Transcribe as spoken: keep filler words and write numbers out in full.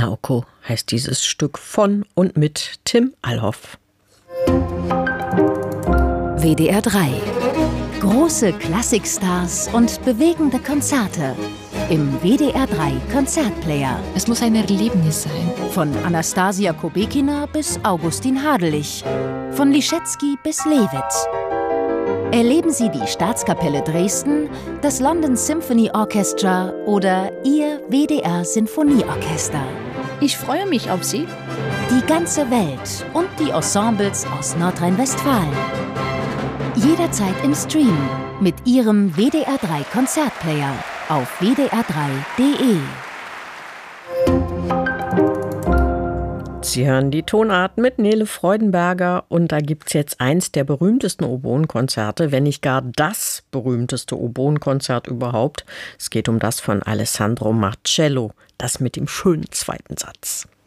Naoko heißt dieses Stück von und mit Tim Allhoff. W D R drei. Große Klassikstars und bewegende Konzerte im W D R drei Konzertplayer. Es muss ein Erlebnis sein. Von Anastasia Kubekina bis Augustin Hadelich, von Liszewski bis Lewitz. Erleben Sie die Staatskapelle Dresden, das London Symphony Orchestra oder Ihr W D R Sinfonieorchester. Ich freue mich auf Sie. Die ganze Welt und die Ensembles aus Nordrhein-Westfalen. Jederzeit im Stream mit Ihrem W D R drei Konzertplayer auf w d r drei punkt d e. Sie hören die Tonart mit Nele Freudenberger und da gibt es jetzt eins der berühmtesten Oboenkonzerte, wenn nicht gar das berühmteste Oboenkonzert überhaupt. Es geht um das von Alessandro Marcello, das mit dem schönen zweiten Satz.